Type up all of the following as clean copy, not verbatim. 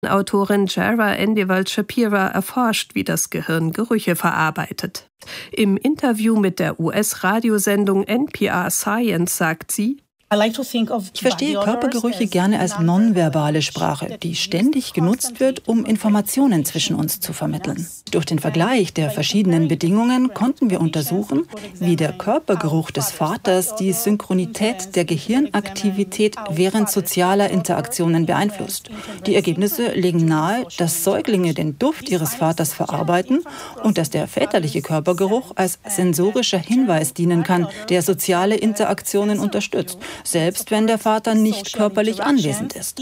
Autorin Jara Endewald-Shapira erforscht, wie das Gehirn Gerüche verarbeitet. Im Interview mit der US-Radiosendung NPR Science sagt sie: Ich verstehe Körpergerüche gerne als nonverbale Sprache, die ständig genutzt wird, um Informationen zwischen uns zu vermitteln. Durch den Vergleich der verschiedenen Bedingungen konnten wir untersuchen, wie der Körpergeruch des Vaters die Synchronität der Gehirnaktivität während sozialer Interaktionen beeinflusst. Die Ergebnisse legen nahe, dass Säuglinge den Duft ihres Vaters verarbeiten und dass der väterliche Körpergeruch als sensorischer Hinweis dienen kann, der soziale Interaktionen unterstützt, selbst wenn der Vater nicht körperlich anwesend ist.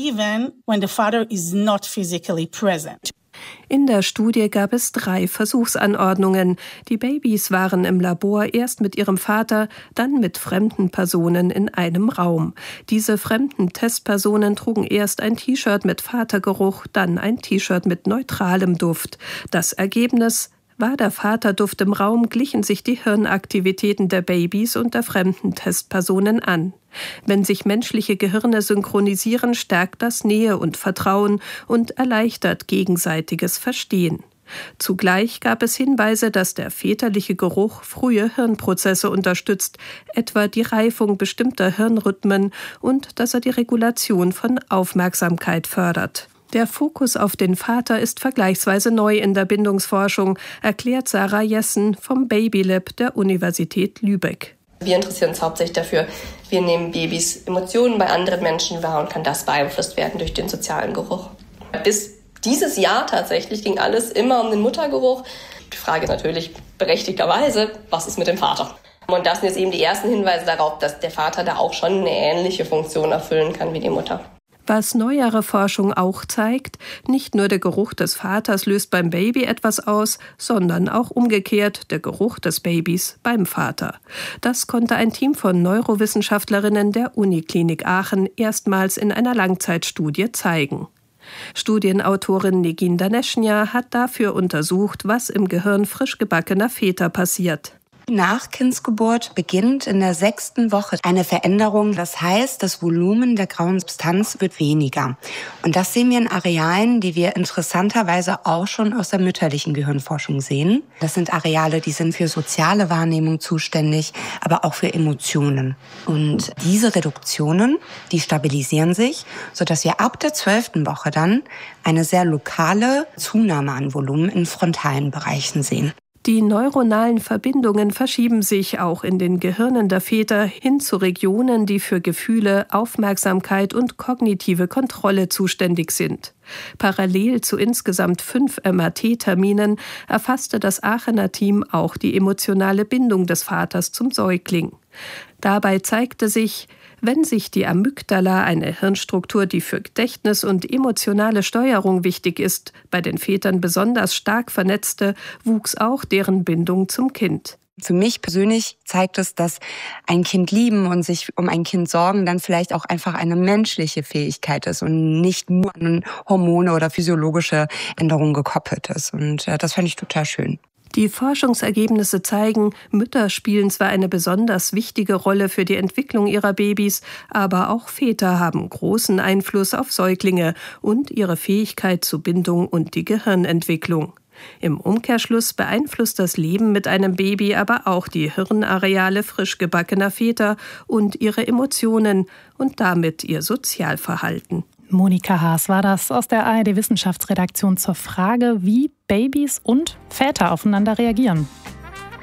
In der Studie gab es 3 Versuchsanordnungen. Die Babys waren im Labor erst mit ihrem Vater, dann mit fremden Personen in einem Raum. Diese fremden Testpersonen trugen erst ein T-Shirt mit Vatergeruch, dann ein T-Shirt mit neutralem Duft. Das Ergebnis: War der Vaterduft im Raum, glichen sich die Hirnaktivitäten der Babys und der fremden Testpersonen an. Wenn sich menschliche Gehirne synchronisieren, stärkt das Nähe und Vertrauen und erleichtert gegenseitiges Verstehen. Zugleich gab es Hinweise, dass der väterliche Geruch frühe Hirnprozesse unterstützt, etwa die Reifung bestimmter Hirnrhythmen, und dass er die Regulation von Aufmerksamkeit fördert. Der Fokus auf den Vater ist vergleichsweise neu in der Bindungsforschung, erklärt Sarah Jessen vom Babylab der Universität Lübeck. Wir interessieren uns hauptsächlich dafür, wie nehmen Babys Emotionen bei anderen Menschen wahr und kann das beeinflusst werden durch den sozialen Geruch. Bis dieses Jahr tatsächlich ging alles immer um den Muttergeruch. Die Frage ist natürlich berechtigterweise, was ist mit dem Vater? Und das sind jetzt eben die ersten Hinweise darauf, dass der Vater da auch schon eine ähnliche Funktion erfüllen kann wie die Mutter. Was neuere Forschung auch zeigt, nicht nur der Geruch des Vaters löst beim Baby etwas aus, sondern auch umgekehrt der Geruch des Babys beim Vater. Das konnte ein Team von Neurowissenschaftlerinnen der Uniklinik Aachen erstmals in einer Langzeitstudie zeigen. Studienautorin Negin Daneshnya hat dafür untersucht, was im Gehirn frisch gebackener Väter passiert. Nach Kindsgeburt beginnt in der 6. Woche eine Veränderung. Das heißt, das Volumen der grauen Substanz wird weniger. Und das sehen wir in Arealen, die wir interessanterweise auch schon aus der mütterlichen Gehirnforschung sehen. Das sind Areale, die sind für soziale Wahrnehmung zuständig, aber auch für Emotionen. Und diese Reduktionen, die stabilisieren sich, sodass wir ab der 12. Woche dann eine sehr lokale Zunahme an Volumen in frontalen Bereichen sehen. Die neuronalen Verbindungen verschieben sich auch in den Gehirnen der Väter hin zu Regionen, die für Gefühle, Aufmerksamkeit und kognitive Kontrolle zuständig sind. Parallel zu insgesamt 5 MRT-Terminen erfasste das Aachener Team auch die emotionale Bindung des Vaters zum Säugling. Dabei zeigte sich, wenn sich die Amygdala, eine Hirnstruktur, die für Gedächtnis und emotionale Steuerung wichtig ist, bei den Vätern besonders stark vernetzte, wuchs auch deren Bindung zum Kind. Für mich persönlich zeigt es, dass ein Kind lieben und sich um ein Kind sorgen dann vielleicht auch einfach eine menschliche Fähigkeit ist und nicht nur an Hormone oder physiologische Änderungen gekoppelt ist. Und das fand ich total schön. Die Forschungsergebnisse zeigen, Mütter spielen zwar eine besonders wichtige Rolle für die Entwicklung ihrer Babys, aber auch Väter haben großen Einfluss auf Säuglinge und ihre Fähigkeit zu Bindung und die Gehirnentwicklung. Im Umkehrschluss beeinflusst das Leben mit einem Baby aber auch die Hirnareale frisch gebackener Väter und ihre Emotionen und damit ihr Sozialverhalten. Monika Haas war das aus der ARD-Wissenschaftsredaktion zur Frage, wie Babys und Väter aufeinander reagieren.